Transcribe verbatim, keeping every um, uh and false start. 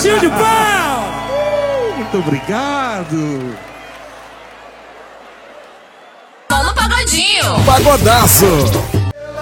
Pagodinho de pau! Muito obrigado. Vamos no pagodinho. Pagodaço.